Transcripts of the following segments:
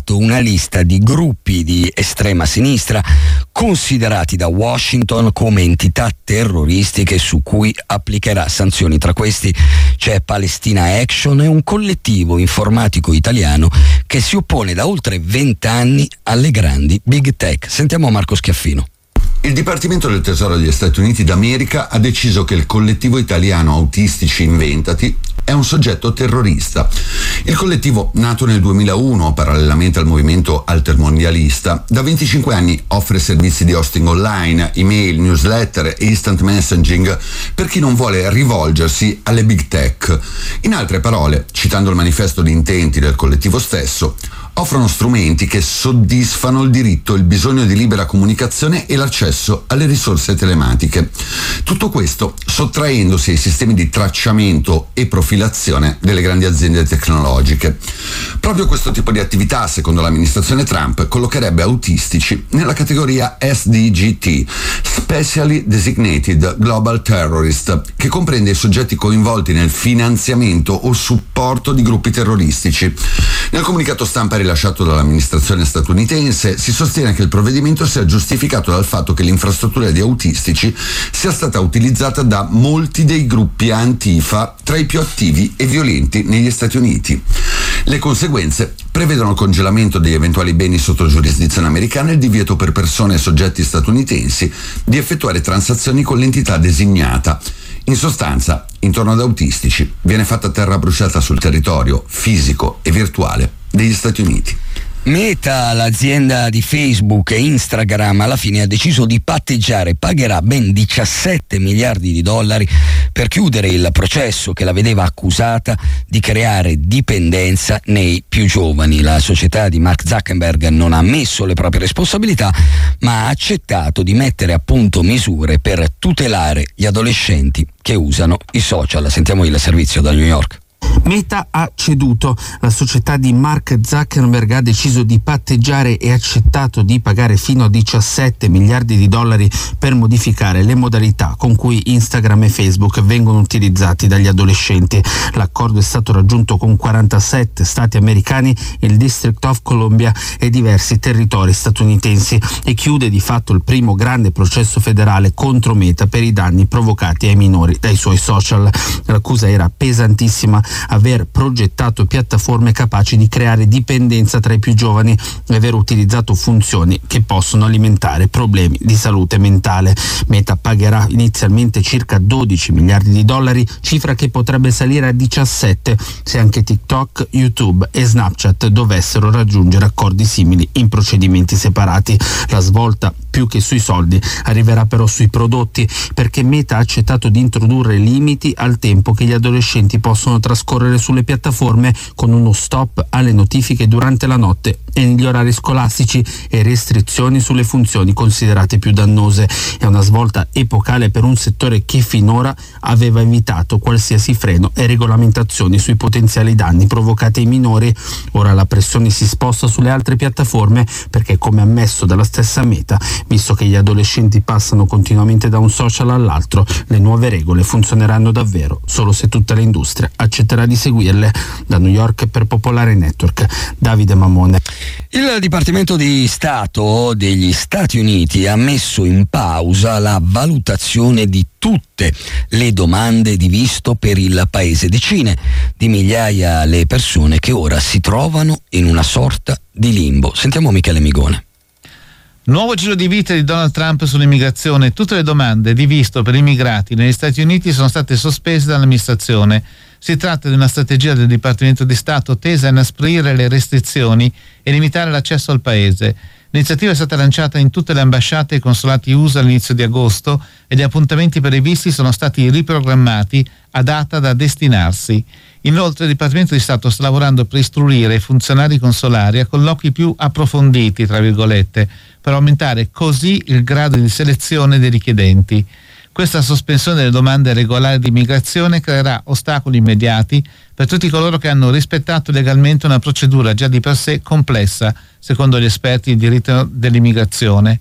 pubblicato una lista di gruppi di estrema sinistra considerati da Washington come entità terroristiche su cui applicherà sanzioni. Tra questi c'è Palestina Action, un collettivo informatico italiano che si oppone da oltre 20 anni alle grandi big tech. Sentiamo Marco Schiaffino. Il Dipartimento del Tesoro degli Stati Uniti d'America ha deciso che il collettivo italiano Autistici Inventati è un soggetto terrorista. Il collettivo, nato nel 2001 parallelamente al movimento altermondialista, da 25 anni offre servizi di hosting online, email, newsletter e instant messaging per chi non vuole rivolgersi alle big tech. In altre parole, citando il manifesto di intenti del collettivo stesso, offrono strumenti che soddisfano il diritto, il bisogno di libera comunicazione e l'accesso alle risorse telematiche. Tutto questo sottraendosi ai sistemi di tracciamento e profilazione delle grandi aziende tecnologiche. Proprio questo tipo di attività, secondo l'amministrazione Trump, collocherebbe autistici nella categoria SDGT, Specially Designated Global Terrorist, che comprende i soggetti coinvolti nel finanziamento o supporto di gruppi terroristici. Nel comunicato stampa rilasciato dall'amministrazione statunitense si sostiene che il provvedimento sia giustificato dal fatto che l'infrastruttura di autistici sia stata utilizzata da molti dei gruppi Antifa tra i più attivi e violenti negli Stati Uniti. Le conseguenze prevedono il congelamento degli eventuali beni sotto giurisdizione americana e il divieto per persone e soggetti statunitensi di effettuare transazioni con l'entità designata. In sostanza, intorno ad autistici viene fatta terra bruciata sul territorio fisico e virtuale degli Stati Uniti. Meta, l'azienda di Facebook e Instagram, alla fine ha deciso di patteggiare, pagherà ben 17 miliardi di dollari per chiudere il processo che la vedeva accusata di creare dipendenza nei più giovani. La società di Mark Zuckerberg non ha ammesso le proprie responsabilità, ma ha accettato di mettere a punto misure per tutelare gli adolescenti che usano i social. Sentiamo il servizio da New York. Meta ha ceduto. La società di Mark Zuckerberg ha deciso di patteggiare e accettato di pagare fino a 17 miliardi di dollari per modificare le modalità con cui Instagram e Facebook vengono utilizzati dagli adolescenti. L'accordo è stato raggiunto con 47 stati americani, il District of Columbia e diversi territori statunitensi e chiude di fatto il primo grande processo federale contro Meta per i danni provocati ai minori dai suoi social. L'accusa era pesantissima: aver progettato piattaforme capaci di creare dipendenza tra i più giovani e aver utilizzato funzioni che possono alimentare problemi di salute mentale. Meta pagherà inizialmente circa 12 miliardi di dollari, cifra che potrebbe salire a 17 se anche TikTok, YouTube e Snapchat dovessero raggiungere accordi simili in procedimenti separati. La svolta, più che sui soldi, arriverà però sui prodotti, perché Meta ha accettato di introdurre limiti al tempo che gli adolescenti possono trascorrere sulle piattaforme, con uno stop alle notifiche durante la notte e negli orari scolastici e restrizioni sulle funzioni considerate più dannose. È una svolta epocale per un settore che finora aveva evitato qualsiasi freno e regolamentazioni sui potenziali danni provocati ai minori. Ora la pressione si sposta sulle altre piattaforme, perché, come ammesso dalla stessa Meta, visto che gli adolescenti passano continuamente da un social all'altro, le nuove regole funzioneranno davvero solo se tutta l'industria accetterà di seguirle. Da New York per Popolare Network, Davide Mamone. Il Dipartimento di Stato degli Stati Uniti ha messo in pausa la valutazione di tutte le domande di visto per il paese. Decine di migliaia le persone che ora si trovano in una sorta di limbo. Sentiamo Michele Migone. Nuovo giro di vita di Donald Trump sull'immigrazione. Tutte le domande di visto per immigrati negli Stati Uniti sono state sospese dall'amministrazione. Si tratta di una strategia del Dipartimento di Stato tesa a inasprire le restrizioni e limitare l'accesso al paese. L'iniziativa è stata lanciata in tutte le ambasciate e consolati USA all'inizio di agosto e gli appuntamenti per i visti sono stati riprogrammati a data da destinarsi. Inoltre il Dipartimento di Stato sta lavorando per istruire i funzionari consolari a colloqui più approfonditi, tra virgolette, per aumentare così il grado di selezione dei richiedenti. Questa sospensione delle domande regolari di immigrazione creerà ostacoli immediati per tutti coloro che hanno rispettato legalmente una procedura già di per sé complessa, secondo gli esperti di diritto dell'immigrazione.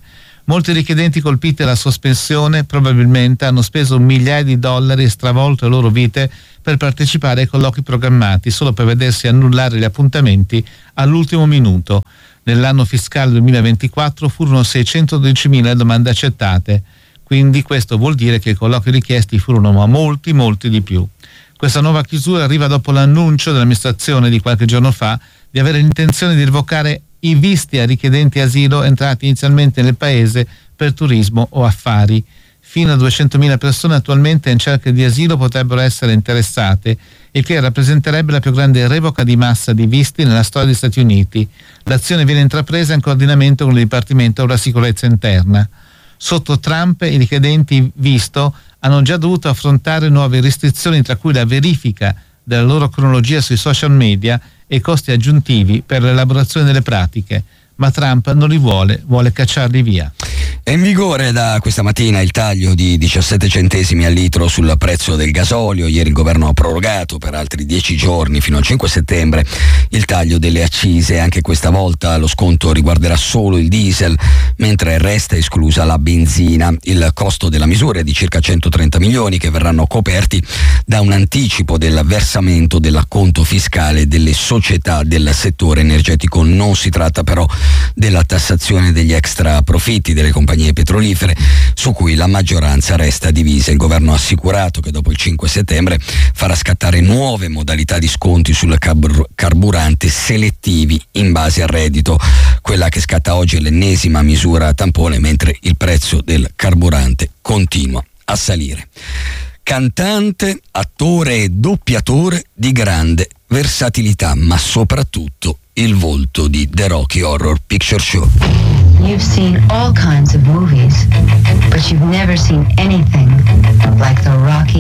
Molti richiedenti colpiti dalla sospensione probabilmente hanno speso migliaia di dollari e stravolto le loro vite per partecipare ai colloqui programmati solo per vedersi annullare gli appuntamenti all'ultimo minuto. Nell'anno fiscale 2024 furono 612.000 le domande accettate, quindi questo vuol dire che i colloqui richiesti furono molti di più. Questa nuova chiusura arriva dopo l'annuncio dell'amministrazione di qualche giorno fa di avere l'intenzione di revocare i visti a richiedenti asilo entrati inizialmente nel paese per turismo o affari. Fino a 200.000 persone attualmente in cerca di asilo potrebbero essere interessate, il che rappresenterebbe la più grande revoca di massa di visti nella storia degli Stati Uniti. L'azione viene intrapresa in coordinamento con il Dipartimento della Sicurezza Interna. Sotto Trump i richiedenti visto hanno già dovuto affrontare nuove restrizioni, tra cui la verifica della loro cronologia sui social media e costi aggiuntivi per l'elaborazione delle pratiche, ma Trump non li vuole cacciarli via. È in vigore da questa mattina il taglio di 17 centesimi al litro sul prezzo del gasolio. Ieri il governo ha prorogato per altri 10 giorni fino al 5 settembre il taglio delle accise. Anche questa volta lo sconto riguarderà solo il diesel, mentre resta esclusa la benzina. Il costo della misura è di circa 130 milioni che verranno coperti da un anticipo del versamento dell'acconto fiscale delle società del settore energetico. Non si tratta però della tassazione degli extra profitti delle compagnie petrolifere, su cui la maggioranza resta divisa. Il governo ha assicurato che dopo il 5 settembre farà scattare nuove modalità di sconti sul carburante selettivi in base al reddito. Quella che scatta oggi è l'ennesima misura tampone, mentre il prezzo del carburante continua a salire. Cantante, attore e doppiatore di grande versatilità, ma soprattutto il volto di The Rocky Horror Picture Show. You've seen all kinds of movies, but you've never seen anything like the Rocky